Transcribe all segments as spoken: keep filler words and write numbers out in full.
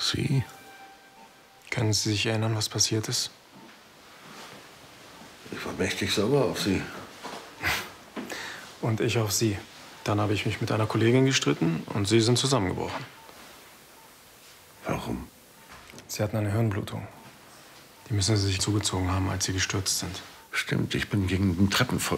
Sie? Können Sie sich erinnern, was passiert ist? Ich war mächtig sauer auf Sie. Und ich auf Sie. Dann habe ich mich mit einer Kollegin gestritten und Sie sind zusammengebrochen. Warum? Sie hatten eine Hirnblutung. Die müssen Sie sich zugezogen haben, als Sie gestürzt sind. Stimmt, ich bin gegen den Treppenfall.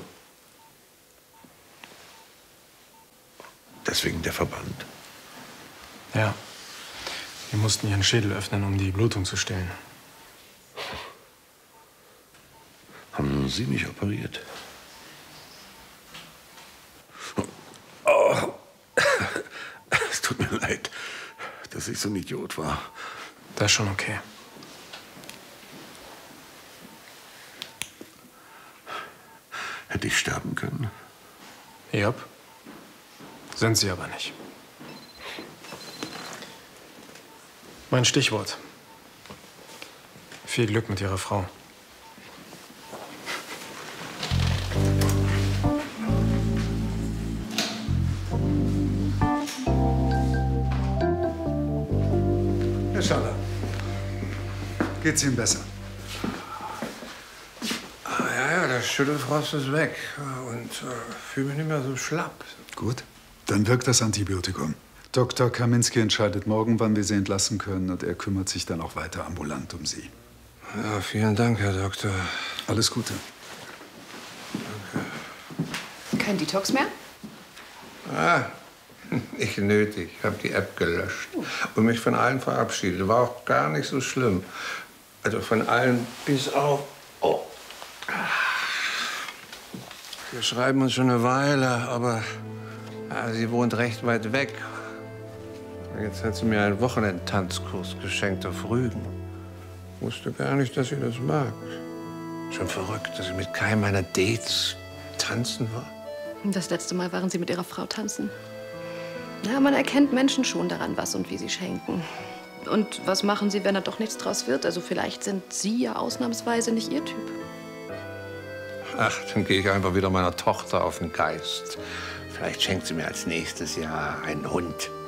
Deswegen der Verband. Ja. Wir mussten Ihren Schädel öffnen, um die Blutung zu stillen. Haben nur Sie mich operiert? Oh. Es tut mir leid, dass ich so ein Idiot war. Das ist schon okay. Hätte ich sterben können? Ja. Sind Sie aber nicht. Mein Stichwort. Viel Glück mit Ihrer Frau. Herr Schaller, geht's Ihnen besser? Ah, ja, ja, der Schüttelfrost ist weg und äh, fühle mich nicht mehr so schlapp. Gut, dann wirkt das Antibiotikum. Doktor Kaminski entscheidet morgen, wann wir Sie entlassen können, und er kümmert sich dann auch weiter ambulant um Sie. Ja, vielen Dank, Herr Doktor. Alles Gute. Danke. Kein Detox mehr? Ah, nicht nötig. Ich habe die App gelöscht und mich von allen verabschiedet. War auch gar nicht so schlimm. Also von allen bis auf... Oh. Wir schreiben uns schon eine Weile, aber ja, sie wohnt recht weit weg. Jetzt hat sie mir einen Wochenendtanzkurs geschenkt auf Rügen. Wusste gar nicht, dass sie das mag. Schon verrückt, dass sie mit keinem meiner Dates tanzen war. Das letzte Mal waren Sie mit Ihrer Frau tanzen. Ja, man erkennt Menschen schon daran, was und wie sie schenken. Und was machen sie, wenn da doch nichts draus wird? Also vielleicht sind Sie ja ausnahmsweise nicht Ihr Typ. Ach, dann gehe ich einfach wieder meiner Tochter auf den Geist. Vielleicht schenkt sie mir als nächstes Jahr einen Hund.